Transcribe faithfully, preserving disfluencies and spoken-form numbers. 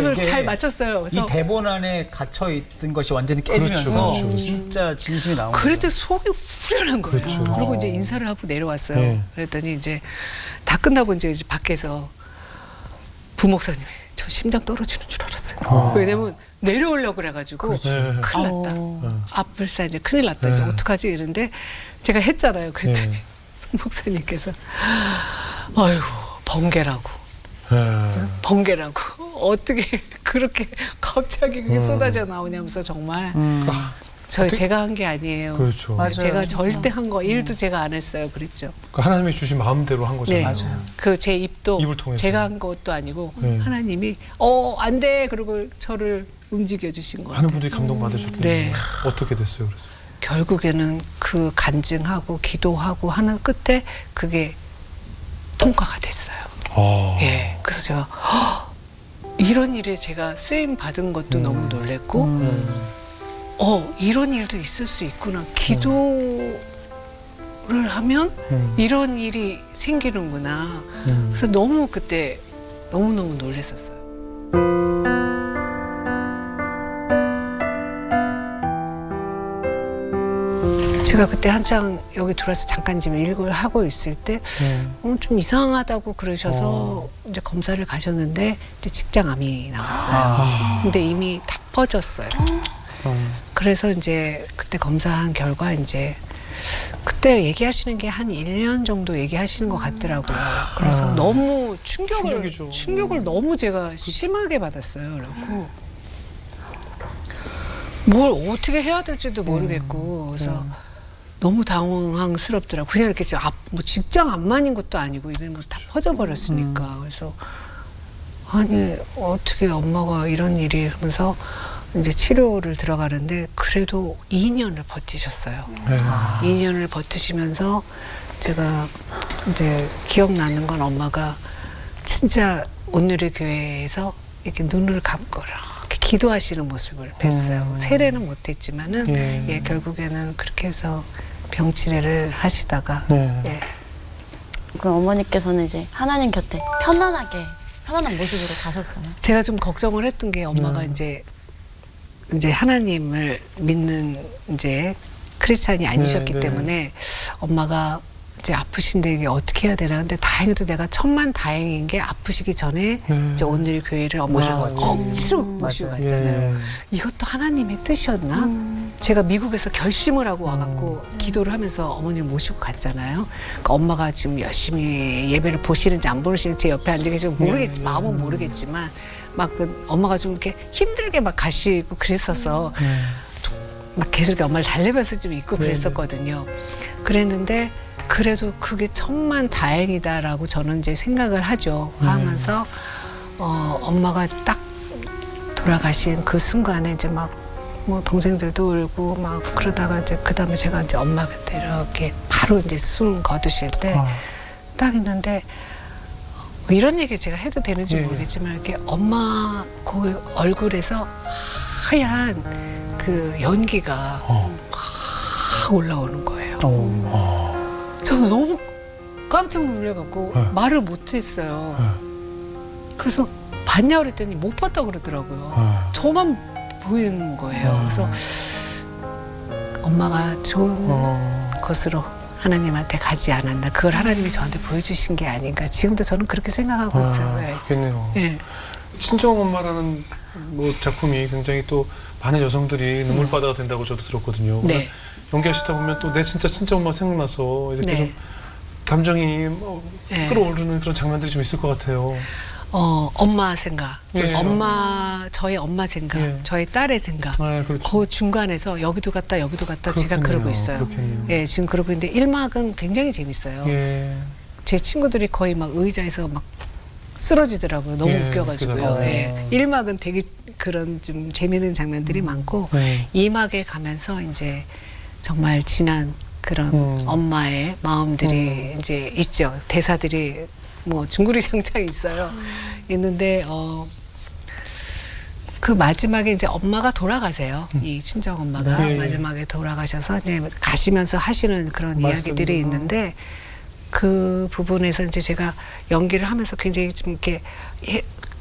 그래서 잘 맞췄어요. 그래서 이 대본 안에 갇혀 있던 것이 완전히 깨지면서 그렇죠, 그렇죠. 진짜 진심이 나온 거예요. 그래도 속이 후련한 거예요. 그렇죠. 그리고 이제 인사를 하고 내려왔어요. 네. 그랬더니 이제 다 끝나고 이제 이제 밖에서 부목사님이 저 심장 떨어지는 줄 알았어요. 아. 왜냐면 내려오려고 그래가지고 그렇죠. 큰일 났다. 어. 앞불사 이제 큰일 났다. 이제 네. 어떡하지 이런데 제가 했잖아요. 그랬더니 네. 송 목사님께서 아이고 번개라고 네. 번개라고 어떻게 그렇게 갑자기 그게 음. 쏟아져 나오냐면서 정말 음. 저 어떻게- 제가 한 게 아니에요. 그렇죠. 맞아요. 제가 절대 한 거 일도 제가 안 했어요. 그랬죠. 그 하나님이 주신 마음대로 한 네. 거잖아요. 맞아요. 그 제 입도 입을 통해서. 제가 한 것도 아니고 네. 하나님이 어 안 돼 그리고 저를 움직여 주신 거예요. 많은 분들이 감동 받으셨겠네요. 네. 어떻게 됐어요, 그래서? 결국에는 그 간증하고 기도하고 하는 끝에 그게 통과가 됐어요. 아. 예. 그래서 제가 헉, 이런 일에 제가 쓰임 받은 것도 음. 너무 놀랬고 음. 어 이런 일도 있을 수 있구나. 기도를 하면 음. 이런 일이 생기는구나. 음. 그래서 너무 그때 너무너무 놀랐었어요. 제가 그때 한창 여기 들어와서 잠깐 지금 일을 하고 있을 때 네. 어, 좀 이상하다고 그러셔서 어. 이제 검사를 가셨는데 이제 직장암이 나왔어요. 아. 근데 이미 다 퍼졌어요. 음. 그래서 이제 그때 검사한 결과 이제 그때 얘기하시는 게 한 일 년 정도 얘기하시는 것 같더라고요. 그래서 아. 너무 충격을 충격이죠. 충격을 너무 제가 심하게 받았어요. 그래고 뭘 어떻게 해야 될지도 모르겠고 그래서 음. 너무 당황스럽더라고요. 그냥 이렇게 저 앞, 뭐 직장 암만인 것도 아니고 이런 거 다 퍼져버렸으니까. 그래서 아니 어떻게 엄마가 이런 일이 하면서 이제 치료를 들어가는데 그래도 이 년을 버티셨어요. 네. 이 년을 버티시면서 제가 이제 기억나는 건 엄마가 진짜 오늘의 교회에서 이렇게 눈을 감고 이렇게 기도하시는 모습을 뵀어요. 음. 세례는 못했지만은 예. 예, 결국에는 그렇게 해서 병치레를 하시다가 네. 예. 그럼 어머니께서는 이제 하나님 곁에 편안하게 편안한 모습으로 가셨어요. 제가 좀 걱정을 했던 게 엄마가 네. 이제 이제 하나님을 믿는 이제 크리스찬이 아니셨기 네, 네. 때문에 엄마가 이제 아프신데 이게 어떻게 해야 되나 근데 다행히도 내가 천만 다행인 게 아프시기 전에 네. 이제 오늘 교회를 엄마가 모시고 갔죠. 억지로 모시고 맞아요. 갔잖아요. 예. 이것도 하나님의 뜻이었나? 음. 제가 미국에서 결심을 하고 와갖고 기도를 하면서 어머니를 모시고 갔잖아요. 그러니까 엄마가 지금 열심히 예배를 보시는지 안 보시는지 제 옆에 앉아 계시면 모르겠지, 네, 마음은 모르겠지만 막 그 엄마가 좀 이렇게 힘들게 막 가시고 그랬어서 네. 막 계속 이렇게 엄마를 달래면서 좀 있고 네, 그랬었거든요. 그랬는데 그래도 그게 천만 다행이다라고 저는 이제 생각을 하죠. 네. 하면서 어, 엄마가 딱 돌아가신 그 순간에 이제 막 뭐 동생들도 울고 막 그러다가 이제 그 다음에 제가 이제 엄마 곁에 이렇게 바로 이제 숨 거두실 때 딱 아. 있는데 어, 이런 얘기 제가 해도 되는지 예. 모르겠지만 이렇게 엄마 그 얼굴에서 하얀 그 연기가 어. 막 올라오는 거예요. 어. 저는 너무 깜짝 놀래갖고 네. 말을 못했어요. 네. 그래서 봤냐 그랬더니 못 봤다고 그러더라고요. 네. 저만 보이는 거예요. 어. 그래서 엄마가 좋은 어. 곳으로 하나님한테 가지 않았나. 그걸 하나님이 저한테 보여주신 게 아닌가. 지금도 저는 그렇게 생각하고 아, 있어요. 네. 그렇겠네요. 예. 친정 엄마라는 뭐 작품이 굉장히 또 많은 여성들이 눈물바다가 된다고 저도 들었거든요. 네. 연기하시다 보면 또 내 진짜 친정 엄마 생각나서 이렇게 네. 좀 감정이 뭐 네. 끌어오르는 그런 장면들이 좀 있을 것 같아요. 어, 엄마 생각. 예. 엄마, 저의 엄마 생각. 예. 저의 딸의 생각. 아, 그렇죠. 그 중간에서 여기도 갔다 여기도 갔다 제가 그렇겠네요. 그러고 있어요. 그렇겠네요. 예, 지금 그러고 있는데 일 막은 굉장히 재밌어요. 예. 제 친구들이 거의 막 의자에서 막 쓰러지더라고요. 너무 예, 웃겨가지고요. 그래요. 예. 일 막은 되게 그런 좀 재미있는 장면들이 많고 네. 이 막에 가면서 이제 정말 지난 그런 음. 엄마의 마음들이 이제 있죠. 대사들이 뭐 중구리장창 있어요. 있는데 어. 그 마지막에 이제 엄마가 돌아가세요. 이 친정 엄마가 네. 마지막에 돌아가셔서 이제 가시면서 하시는 그런 이야기들이 말씀으로. 있는데 그 부분에서 이제 제가 연기를 하면서 굉장히 좀 이렇게 예,